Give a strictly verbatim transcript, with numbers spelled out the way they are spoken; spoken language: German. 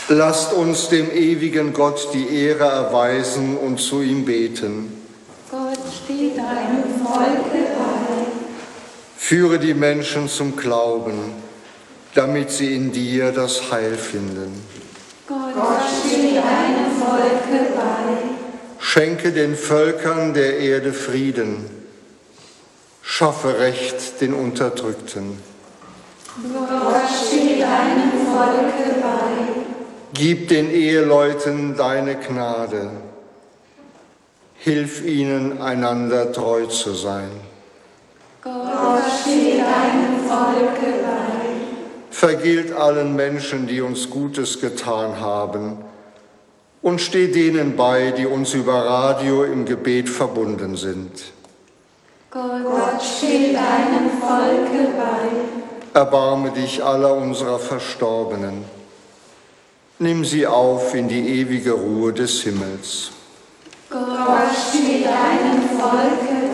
Lasst uns dem ewigen Gott die Ehre erweisen und zu ihm beten. Gott steht deinem Volke bei. Führe die Menschen zum Glauben, damit sie in dir das Heil finden. Gott steht deinem Volke bei. Schenke den Völkern der Erde Frieden. Schaffe Recht den Unterdrückten. Gott steht deinem Volke bei. Gib den Eheleuten deine Gnade. Hilf ihnen, einander treu zu sein. Gott steht deinem Volke bei. Vergilt allen Menschen, die uns Gutes getan haben, und steh denen bei, die uns über Radio im Gebet verbunden sind. Gott steht deinem Volke bei. Erbarme dich aller unserer Verstorbenen. Nimm sie auf in die ewige Ruhe des Himmels. Gott steht deinem Volke